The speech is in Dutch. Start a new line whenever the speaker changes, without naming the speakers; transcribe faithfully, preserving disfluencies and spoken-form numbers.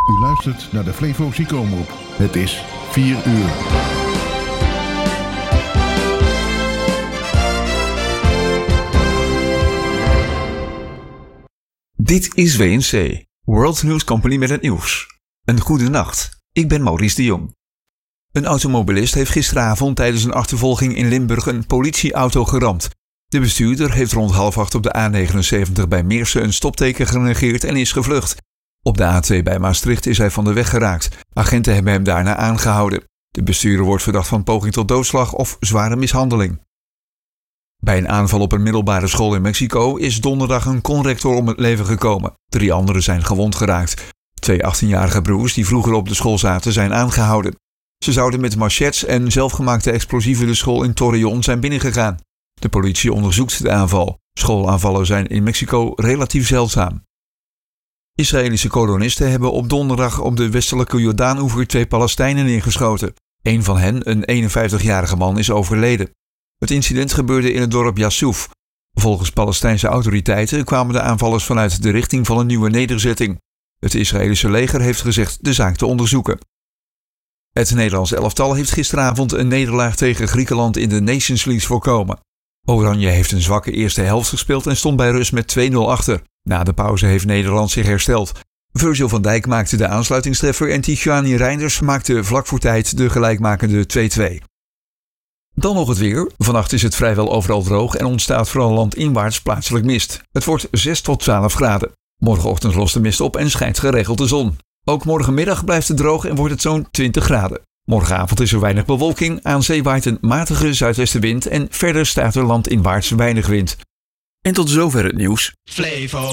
U luistert naar de Flevo Ziekenomroep. Het is vier uur.
Dit is W N C, World News Company met het nieuws. Een goede nacht, ik ben Maurice de Jong. Een automobilist heeft gisteravond tijdens een achtervolging in Limburg een politieauto geramd. De bestuurder heeft rond half acht op de A negenenzeventig bij Meersen een stopteken genegeerd en is gevlucht. Op de A twee bij Maastricht is hij van de weg geraakt. Agenten hebben hem daarna aangehouden. De bestuurder wordt verdacht van poging tot doodslag of zware mishandeling. Bij een aanval op een middelbare school in Mexico is donderdag een conrector om het leven gekomen. Drie anderen zijn gewond geraakt. Twee achttienjarige broers die vroeger op de school zaten zijn aangehouden. Ze zouden met machetes en zelfgemaakte explosieven de school in Torreón zijn binnengegaan. De politie onderzoekt de aanval. Schoolaanvallen zijn in Mexico relatief zeldzaam. Israëlische kolonisten hebben op donderdag op de westelijke Jordaanoever twee Palestijnen neergeschoten. Een van hen, een eenenvijftigjarige man, is overleden. Het incident gebeurde in het dorp Yassouf. Volgens Palestijnse autoriteiten kwamen de aanvallers vanuit de richting van een nieuwe nederzetting. Het Israëlische leger heeft gezegd de zaak te onderzoeken. Het Nederlands elftal heeft gisteravond een nederlaag tegen Griekenland in de Nations League voorkomen. Oranje heeft een zwakke eerste helft gespeeld en stond bij rust met twee nul achter. Na de pauze heeft Nederland zich hersteld. Virgil van Dijk maakte de aansluitingstreffer en Tijani Reinders maakte vlak voor tijd de gelijkmakende twee twee. Dan nog het weer. Vannacht is het vrijwel overal droog en ontstaat vooral landinwaarts plaatselijk mist. Het wordt zes tot twaalf graden. Morgenochtend lost de mist op en schijnt geregeld de zon. Ook morgenmiddag blijft het droog en wordt het zo'n twintig graden. Morgenavond is er weinig bewolking, aan zee waait een matige zuidwestenwind en verder staat er landinwaarts weinig wind. En tot zover het nieuws.
Flevo